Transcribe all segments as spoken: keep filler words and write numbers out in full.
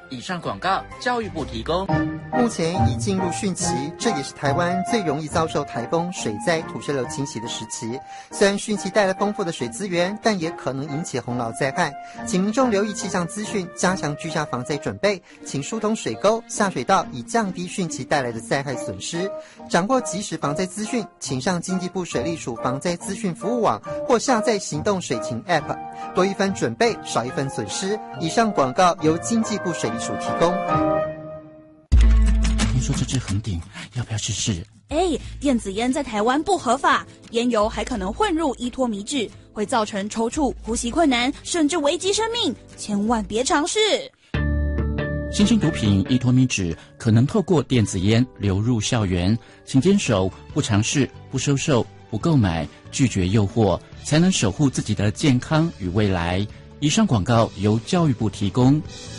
以上广告教育部提供。 目前已进入汛期，这也是台湾最容易遭受台风、水灾、土石流侵袭的时期。虽然汛期带来丰富的水资源，但也可能引起洪涝灾害，请民众留意气象资讯，加强居家防灾准备，请疏通水沟、下水道，以降低汛期带来的灾害损失。掌握即时防灾资讯，请上经济部水利署防灾资讯服务网或下载行动水情 App， 多一分准备，少一分损失。以上广告由经济部水利署提供。 听说这支横顶，要不要试试？ 哎，电子烟在台湾不合法，烟油还可能混入依托米脂，会造成抽搐、呼吸困难，甚至危及生命，千万别尝试。 新型毒品依托米脂可能透过电子烟流入校园，请坚守不尝试、不收受、不购买、拒绝诱惑，才能守护自己的健康与未来。以上广告由教育部提供。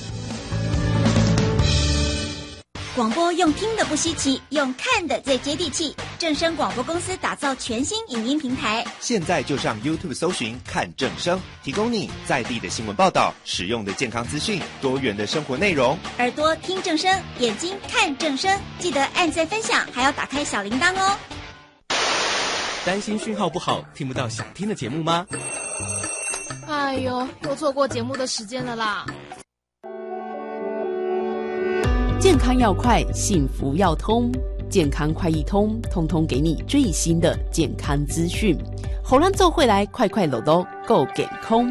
广播用听的不稀奇，用看的最接地气。正声广播公司打造全新影音平台， 现在就上 YouTube 搜寻看正声，提供你在地的新闻报道、实用的健康资讯、多元的生活内容。 耳朵听正声，眼睛看正声，记得按赞分享，还要打开小铃铛哦。 担心讯号不好，听不到想听的节目吗？ 哎呦，又错过节目的时间了啦！ 健康要快，幸福要通，健康快一通，通通给你最新的健康资讯。好咱做回来，快快乐乐够健康。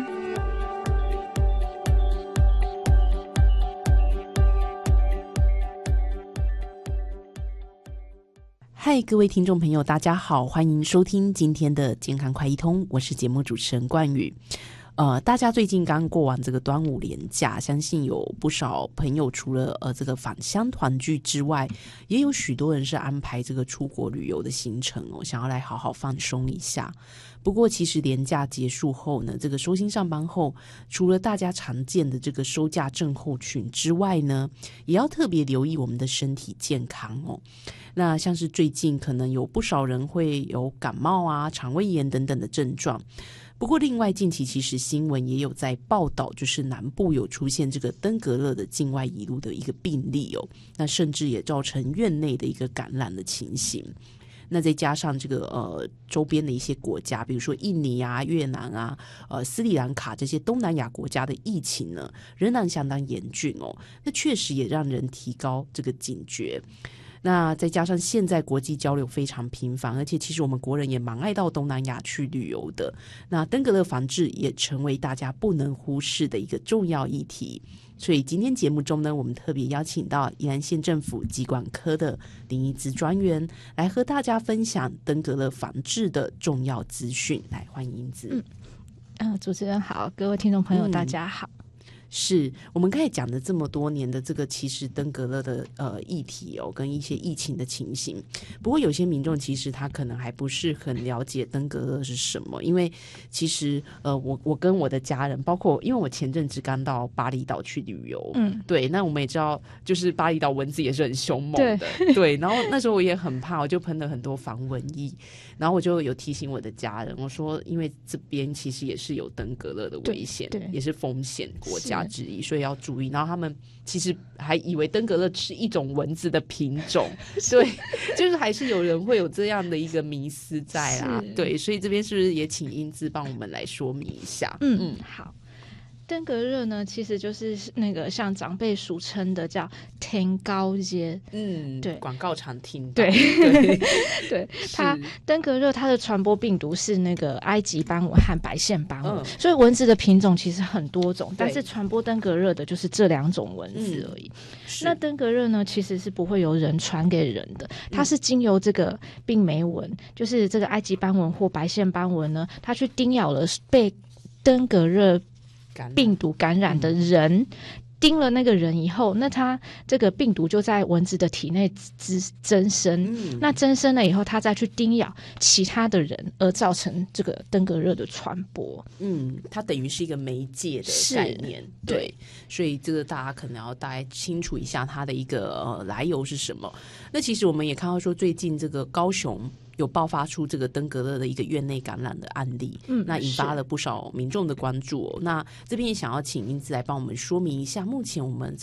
嗨，各位听众朋友，大家好，欢迎收听今天的健康快一通，我是节目主持人冠宇。呃，大家最近刚过完这个端午连假，相信有不少朋友除了呃这个返乡团聚之外，也有许多人是安排这个出国旅游的行程哦，想要来好好放松一下。不过其实连假结束后呢，这个收心上班后，除了大家常见的这个收假症候群之外呢，也要特别留意我们的身体健康哦。那像是最近可能有不少人会有感冒啊、肠胃炎等等的症状。不过另外近期其实新闻也有在报道，就是南部有出现这个登革热的境外移入的一个病例哦，那甚至也造成院内的一个感染的情形。那再加上这个呃周边的一些国家，比如说印尼啊、越南啊、呃斯里兰卡这些东南亚国家的疫情呢，仍然相当严峻哦。那确实也让人提高这个警觉。那再加上现在国际交流非常频繁，而且其实我们国人也蛮爱到东南亚去旅游的。那登革热防治也成为大家不能忽视的一个重要议题。所以今天节目中呢，我们特别邀请到宜兰县政府疾管科的林怡姿专员来和大家分享登革热防治的重要资讯。来，欢迎怡姿。 嗯，呃，主持人好，各位听众朋友，大家好。 嗯是我们刚才讲的这么多年的这个其实登革热的呃议题哦，跟一些疫情的情形。不过有些民众其实他可能还不是很了解登革热是什么，因为其实呃我我跟我的家人，包括因为我前阵子刚到巴厘岛去旅游，嗯，对，那我们也知道，就是巴厘岛蚊子也是很凶猛的，对，对，然后那时候我也很怕，我就喷了很多防蚊液，然后我就有提醒我的家人，我说因为这边其实也是有登革热的危险，对，也是风险国家之一，所以要注意。然后他们其实还以为登革热是一种蚊子的品种，对，就是还是有人会有这样的一个迷思在啦。对，所以这边是不是也请英姿帮我们来说明一下？ 嗯嗯，好。登革热呢，其实就是那个像长辈俗称的叫天高热， 嗯，对，广告常听到， 对对对，它登革热它的传播病毒是那个埃及斑蚊和白线斑蚊，嗯，所以蚊子的品种其实很多种，但是传播登革热的就是这两种蚊子而已。嗯，那登革热呢，其实是不会由人传给人的，它是经由这个病媒蚊，就是这个埃及斑蚊或白线斑蚊呢，它去叮咬了被登革热病毒感染的人，嗯，叮了那个人以后，那他这个病毒就在蚊子的体内增生，嗯，那增生了以后，他再去叮咬其他的人，而造成这个登革热的传播。 嗯，它等于是一个媒介的概念，对，对，所以这个大家可能要大概清楚一下它的一个呃来由是什么。那其实我们也看到说，最近这个高雄有爆发出这个登革热的一个院内感染的案例，嗯，那引发了不少民众的关注哦。那这边也想要请英姿来帮我们说明一下，目前我们